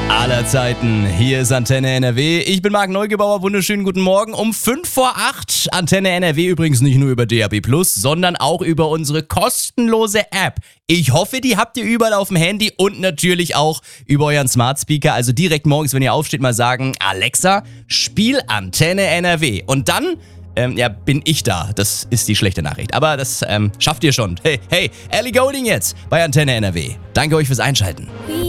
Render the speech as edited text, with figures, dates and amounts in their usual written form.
aller Zeiten. Hier ist Antenne NRW. Ich bin Marc Neugebauer. Wunderschönen guten Morgen. Um 7:55 Antenne NRW übrigens nicht nur über DAB+, sondern auch über unsere kostenlose App. Ich hoffe, die habt ihr überall auf dem Handy und natürlich auch über euren Smart Speaker. Also direkt morgens, wenn ihr aufsteht, mal sagen, Alexa, spiel Antenne NRW. Und dann bin ich da. Das ist die schlechte Nachricht. Aber das schafft ihr schon. Hey, Ellie Golding jetzt bei Antenne NRW. Danke euch fürs Einschalten.